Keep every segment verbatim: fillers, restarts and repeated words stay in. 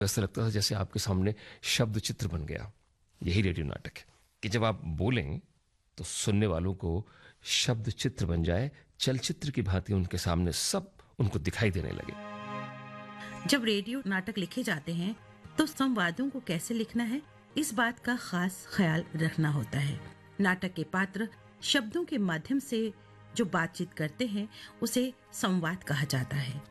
ऐसा लगता था जैसे आपके सामने शब्द चित्र बन गया। यही रेडियो नाटक है कि जब आप बोलें तो सुनने वालों को शब्द चित्र बन जाए, चलचित्र की भांति उनके सामने सब उनको दिखाई देने लगे। जब रेडियो नाटक लिखे जाते हैं तो संवादों को कैसे लिखना है, इस बात का खास ख्याल रखना होता है। नाटक के पात्र शब्दों के माध्यम से जो बातचीत करते हैं उसे संवाद कहा जाता है।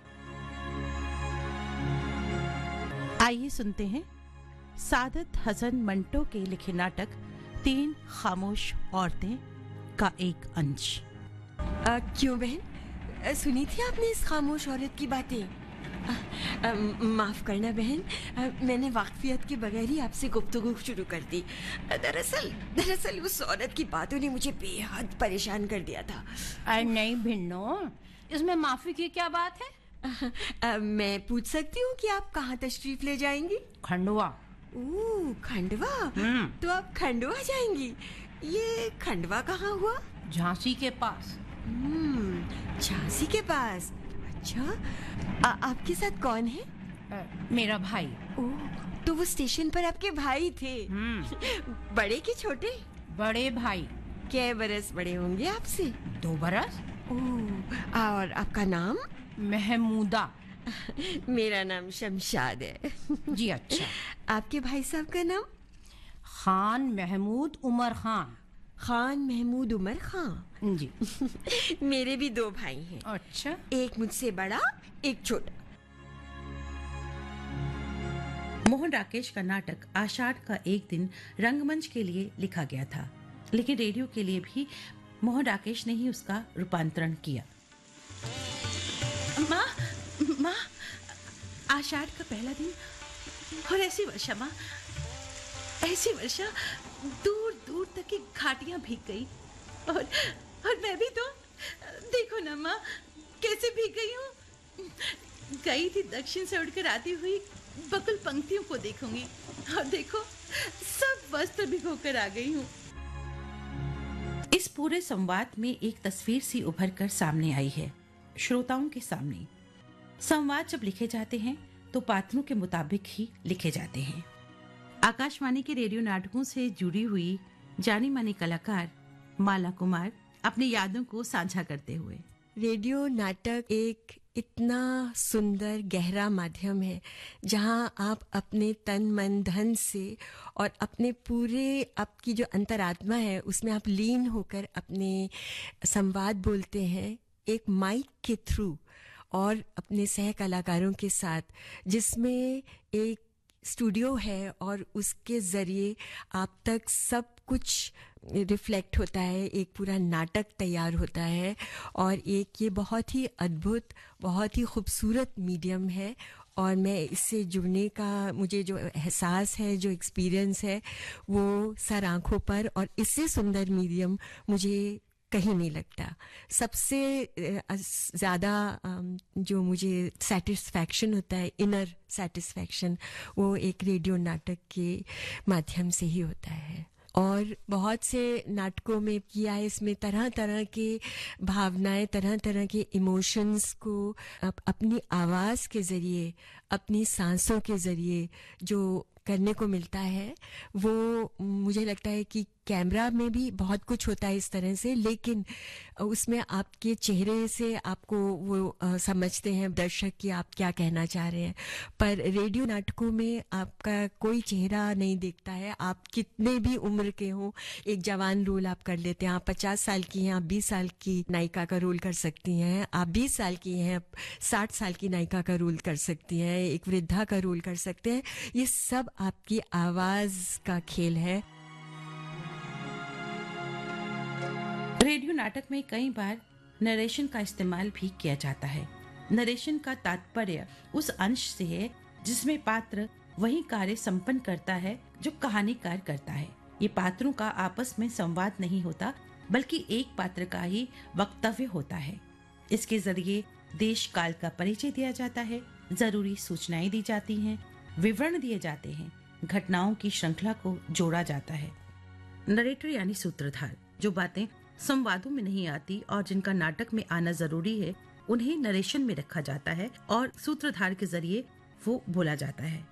आइए सुनते हैं सादत हसन मंटो के लिखे नाटक तीन खामोश औरतें का एक अंश। आ, क्यों बहन, सुनी थी आपने इस खामोश औरत की बातें? आ, आ, माफ करना बहन, आ, मैंने वाकफियत के बगैर ही आपसे गुफ्तगू शुरू कर दी। दरअसल दरअसल उस औरत की बातों ने मुझे बेहद परेशान कर दिया था। अरे नहीं भिन्नो, इसमें माफी की क्या बात है? आ, आ, मैं पूछ सकती हूँ कि आप कहाँ तशरीफ ले जाएंगी? खंडवा। ओह, खंडवा? तो आप खंडवा जाएंगी? ये खंडवा कहाँ हुआ? झांसी के पास। हम्म, झांसी के पास। अच्छा, आ, आपके साथ कौन है? आ, मेरा भाई। ओह, तो वो स्टेशन पर आपके भाई थे? बड़े कि छोटे? बड़े भाई। क्या बरस बड़े होंगे आपसे? दो बरस। ओह, और आपका नाम? महमूदा। मेरा नाम शमशाद है। जी अच्छा। आपके भाई साहब का नाम? खान महमूद उमर खान। खान महमूद उमर खान। जी। मेरे भी दो भाई हैं। अच्छा। एक मुझसे बड़ा, एक छोटा। मोहन राकेश का नाटक आषाढ़ का एक दिन रंगमंच के लिए लिखा गया था, लेकिन रेडियो के लिए भी मोहन राकेश ने ही उसका रूपांतरण किया। माँ, माँ, आषाढ़ का पहला दिन और ऐसी वर्षा, माँ, ऐसी वर्षा, दूर दूर तक की घाटियां भीग गई और और मैं भी तो, देखो ना माँ, कैसे भीग गई हूँ। गई थी दक्षिण से उड़कर आती हुई बकुल पंक्तियों को देखूंगी और देखो सब वस्त्र भिगो कर आ गई हूँ। इस पूरे संवाद में एक तस्वीर सी उभर कर सामने आई है श्रोताओं के सामने। संवाद जब लिखे जाते हैं तो पात्रों के मुताबिक ही लिखे जाते हैं। आकाशवाणी के रेडियो नाटकों से जुड़ी हुई जानी मानी कलाकार माला कुमार अपनी यादों को साझा करते हुए। रेडियो नाटक एक इतना सुंदर गहरा माध्यम है जहां आप अपने तन मन धन से और अपने पूरे आपकी जो अंतरात्मा है उसमें आप लीन होकर अपने संवाद बोलते हैं एक माइक के थ्रू और अपने सह कलाकारों के साथ, जिसमें एक स्टूडियो है और उसके ज़रिए आप तक सब कुछ रिफ्लेक्ट होता है, एक पूरा नाटक तैयार होता है। और एक ये बहुत ही अद्भुत, बहुत ही खूबसूरत मीडियम है और मैं इससे जुड़ने का मुझे जो एहसास है, जो एक्सपीरियंस है, वो सर आँखों पर, और इससे सुंदर मीडियम मुझे कहीं नहीं लगता। सबसे ज़्यादा जो मुझे सेटिस्फैक्शन होता है, इनर सेटिस्फैक्शन, वो एक रेडियो नाटक के माध्यम से ही होता है। और बहुत से नाटकों में किया है, इसमें तरह तरह के भावनाएं, तरह तरह के इमोशंस को अप, अपनी आवाज़ के ज़रिए, अपनी सांसों के ज़रिए जो करने को मिलता है, वो मुझे लगता है कि कैमरा में भी बहुत कुछ होता है इस तरह से, लेकिन उसमें आपके चेहरे से आपको वो आ, समझते हैं दर्शक कि आप क्या कहना चाह रहे हैं। पर रेडियो नाटकों में आपका कोई चेहरा नहीं देखता है, आप कितने भी उम्र के हों, एक जवान रोल आप कर लेते हैं। आप पचास साल की हैं, आप बीस साल की नायिका का रोल कर सकती हैं। आप बीस साल की हैं, आप साठ साल की नायिका का रोल कर सकती हैं, एक वृद्धा का रोल कर सकते हैं। ये सब आपकी आवाज़ का खेल है। रेडियो नाटक में कई बार नरेशन का इस्तेमाल भी किया जाता है। नरेशन का तात्पर्य उस अंश से है जिसमें पात्र वही कार्य संपन्न करता है जो कहानीकार करता है। ये पात्रों का आपस में संवाद नहीं होता, बल्कि एक पात्र का ही वक्तव्य होता है। इसके जरिए देश काल का परिचय दिया जाता है, जरूरी सूचनाएं दी जाती हैं, विवरण दिए जाते हैं, घटनाओं की श्रृंखला को जोड़ा जाता है। नरेटर यानी सूत्रधार, जो बातें संवादों में नहीं आती और जिनका नाटक में आना जरूरी है, उन्हें नरेशन में रखा जाता है और सूत्रधार के जरिए वो बोला जाता है।